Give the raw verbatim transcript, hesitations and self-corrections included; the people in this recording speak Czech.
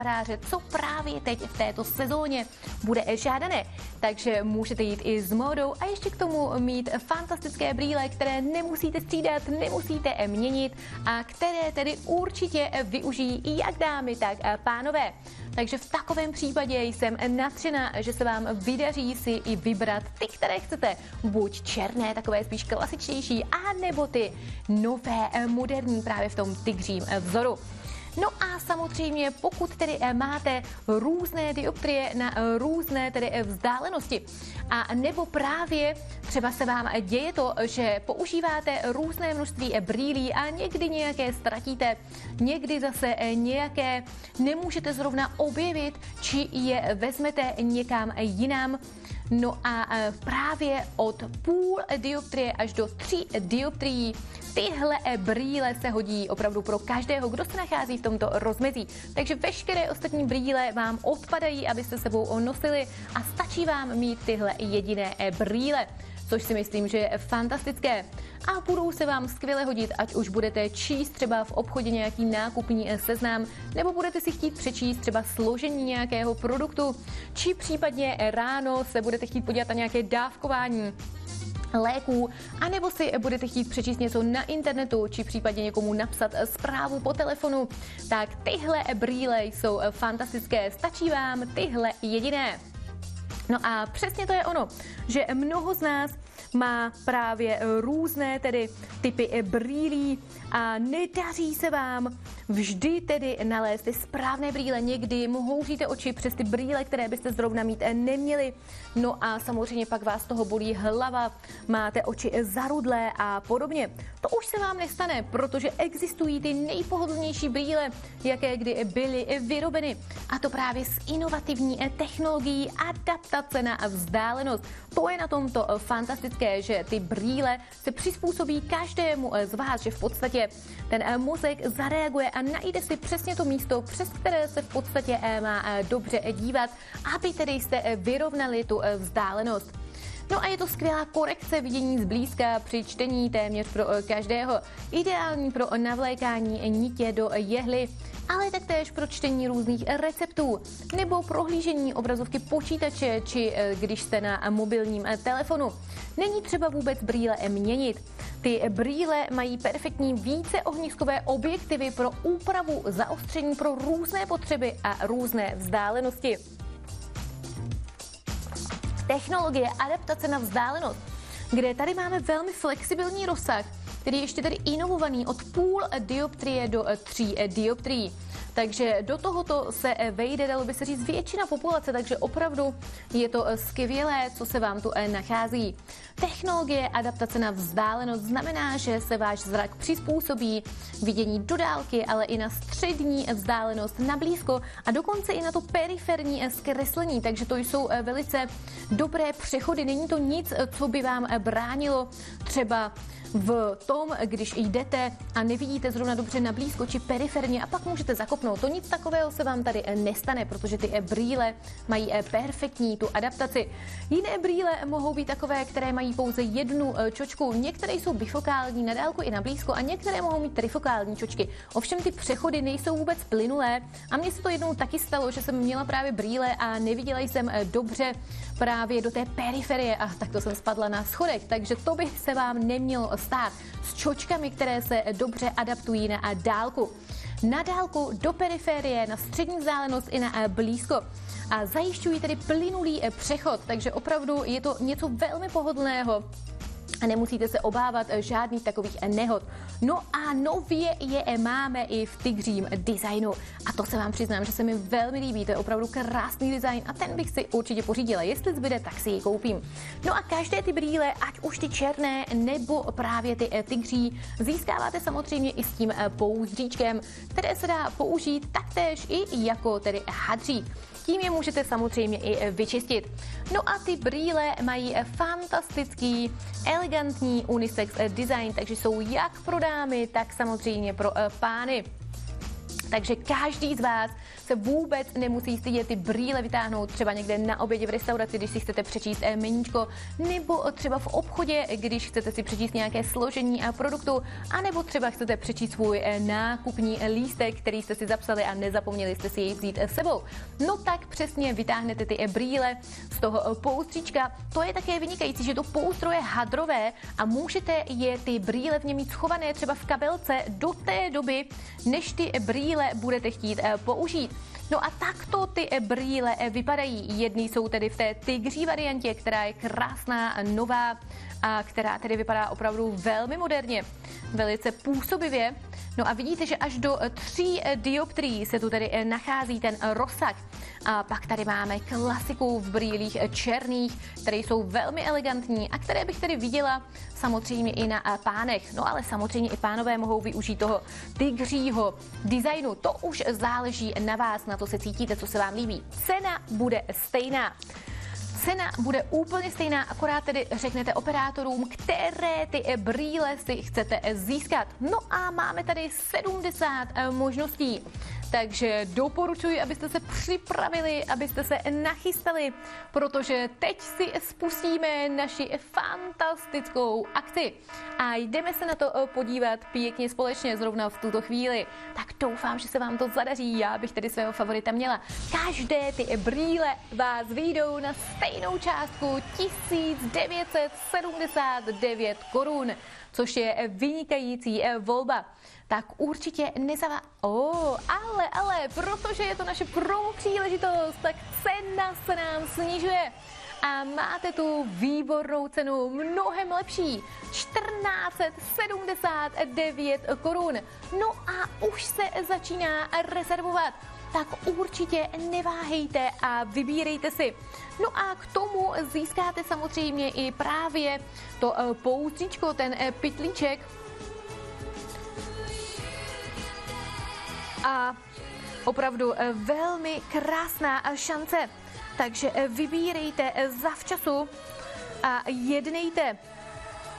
co právě teď v této sezóně bude žádané. Takže můžete jít i s módou a ještě k tomu mít fantastické brýle, které nemusíte střídat, nemusíte měnit a které tedy určitě využijí jak dámy, tak pánové. Takže v takovém případě jsem nadšená, že se vám vydaří si i vybrat ty, které chcete. Buď černé, takové spíš klasičtější, a nebo ty nové, moderní právě v tom tygřím vzoru. No a samozřejmě, pokud tedy máte různé dioptrie na různé tedy vzdálenosti, a nebo právě třeba se vám děje to, že používáte různé množství brýlí a někdy nějaké ztratíte, někdy zase nějaké nemůžete zrovna objevit, či je vezmete někam jinam. No a právě od půl dioptrie až do tří dioptrií tyhle brýle se hodí opravdu pro každého, kdo se nachází v tomto rozmezí. Takže veškeré ostatní brýle vám odpadají, abyste sebou nosili, a stačí vám mít tyhle jediné brýle, což si myslím, že je fantastické. A budou se vám skvěle hodit, ať už budete číst třeba v obchodě nějaký nákupní seznam, nebo budete si chtít přečíst třeba složení nějakého produktu, či případně ráno se budete chtít podívat na nějaké dávkování léků, anebo si budete chtít přečíst něco na internetu, či případně někomu napsat zprávu po telefonu, tak tyhle brýle jsou fantastické, stačí vám tyhle jediné. No a přesně to je ono, že mnoho z nás má právě různé tedy typy brýlí a nedaří se vám vždy tedy nalézt ty správné brýle. Někdy houříte oči přes ty brýle, které byste zrovna mít neměli. No a samozřejmě pak vás toho bolí hlava, máte oči zarudlé a podobně. To už se vám nestane, protože existují ty nejpohodlnější brýle, jaké kdy byly vyrobeny. A to právě s inovativní technologií adaptace na vzdálenost. To je na tomto fantastické, že ty brýle se přizpůsobí každému z vás, že v podstatě ten mozek zareaguje a najde si přesně to místo, přes které se v podstatě má dobře dívat, aby tedy jste vyrovnali tu vzdálenost. No a je to skvělá korekce vidění zblízka při čtení téměř pro každého. Ideální pro navlékání nitě do jehly, ale taktéž pro čtení různých receptů nebo prohlížení obrazovky počítače, či když jste na mobilním telefonu. Není třeba vůbec brýle měnit. Ty brýle mají perfektní víceohniskové objektivy pro úpravu zaostření pro různé potřeby a různé vzdálenosti. Technologie adaptace na vzdálenost, kde tady máme velmi flexibilní rozsah, který je ještě tady inovovaný od půl dioptrie do tří dioptrií. Takže do tohoto se vejde, dalo by se říct, většina populace, takže opravdu je to skvělé, co se vám tu nachází. Technologie adaptace na vzdálenost znamená, že se váš zrak přizpůsobí vidění do dálky, ale i na střední vzdálenost, na blízko a dokonce i na to periferní zkreslení, takže to jsou velice dobré přechody. Není to nic, co by vám bránilo třeba v tom, když jdete a nevidíte zrovna dobře na blízko či periferně a pak můžete zakopnout. To nic takového se vám tady nestane, protože ty brýle mají perfektní tu adaptaci. Jiné brýle mohou být takové, které mají pouze jednu čočku. Některé jsou bifokální na dálku i na blízko a některé mohou mít trifokální čočky. Ovšem ty přechody nejsou vůbec plynulé a mně se to jednou taky stalo, že jsem měla právě brýle a neviděla jsem dobře právě do té periferie a takto jsem spadla na schodech, takže to by se vám nemělo stát s čočkami, které se dobře adaptují na dálku. Na dálku, do periferie, na střední vzdálenost i na blízko. A zajišťují tedy plynulý přechod, takže opravdu je to něco velmi pohodlného. A nemusíte se obávat žádných takových nehod. No a nově je máme i v tygřím designu. A to se vám přiznám, že se mi velmi líbí. To je opravdu krásný design a ten bych si určitě pořídila. Jestli zbyde, tak si ji koupím. No a každé ty brýle, ať už ty černé nebo právě ty tygří, získáváte samozřejmě i s tím pouzdříčkem, které se dá použít taktéž i jako tedy hadří. Tím je můžete samozřejmě i vyčistit. No a ty brýle mají fantastický, elegantní unisex design, takže jsou jak pro dámy, tak samozřejmě pro pány. Takže každý z vás se vůbec nemusí stydět ty brýle vytáhnout třeba někde na obědě v restauraci, když si chcete přečíst meníčko, nebo třeba v obchodě, když chcete si přečíst nějaké složení produktu, anebo třeba chcete přečíst svůj nákupní lístek, který jste si zapsali a nezapomněli jste si jej vzít s sebou. No tak přesně vytáhnete ty brýle z toho poustříčka. To je také vynikající, že to poustro je hadrové a můžete je ty brýle v něm mít schované třeba v kabelce do té doby, než ty brýle budete chtít použít. No a takto ty brýle vypadají. Jedny jsou tedy v té tygří variantě, která je krásná, nová a která tedy vypadá opravdu velmi moderně, velice působivě. No a vidíte, že až do tří dioptrií se tu tedy nachází ten rozsah. A pak tady máme klasiku v brýlích černých, které jsou velmi elegantní a které bych tedy viděla samozřejmě i na pánech. No ale samozřejmě i pánové mohou využít toho tygřího designu. To už záleží na vás, na to se cítíte, co se vám líbí. Cena bude stejná. Cena bude úplně stejná, akorát tedy řeknete operátorům, které ty brýle si chcete získat. No a máme tady sedmdesát možností. Takže doporučuji, abyste se připravili, abyste se nachystali, protože teď si spustíme naši fantastickou akci. A jdeme se na to podívat pěkně společně zrovna v tuto chvíli. Tak doufám, že se vám to zadaří, já bych tedy svého favorita měla. Každé ty brýle vás vyjdou na stejnou částku tisíc devět set sedmdesát devět korun, což je vynikající volba. Tak určitě nezavá... Oh, ale, ale, protože je to naše promo příležitost, tak cena se nám snižuje. A máte tu výbornou cenu, mnohem lepší, čtrnáct set sedmdesát devět korun. No a už se začíná rezervovat. Tak určitě neváhejte a vybírejte si. No a k tomu získáte samozřejmě i právě to poustříčko, ten pytlíček. A opravdu velmi krásná šance. Takže vybírejte zavčasu a jednejte.